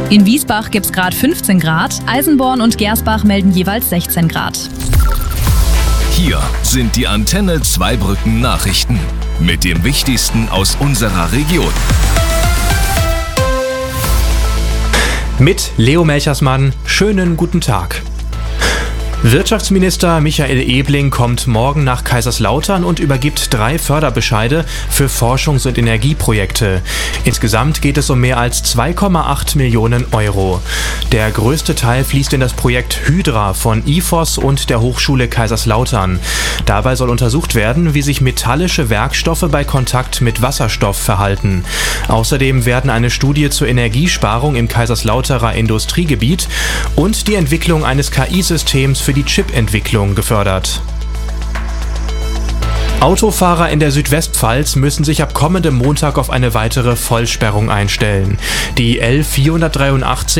In Wiesbach gibt es gerade 15 Grad, Eisenborn und Gersbach melden jeweils 16 Grad. Hier sind die Antenne Zweibrücken Nachrichten mit dem Wichtigsten aus unserer Region. Mit Leo Melchersmann, schönen guten Tag. Wirtschaftsminister Michael Ebling kommt morgen nach Kaiserslautern und übergibt 3 Förderbescheide für Forschungs- und Energieprojekte. Insgesamt geht es um mehr als 2,8 Millionen Euro. Der größte Teil fließt in das Projekt Hydra von IFOS und der Hochschule Kaiserslautern. Dabei soll untersucht werden, wie sich metallische Werkstoffe bei Kontakt mit Wasserstoff verhalten. Außerdem werden eine Studie zur Energiesparung im Kaiserslauterer Industriegebiet und die Entwicklung eines KI-Systems für die Chip-Entwicklung gefördert. Autofahrer in der Südwestpfalz müssen sich ab kommendem Montag auf eine weitere Vollsperrung einstellen. Die L 483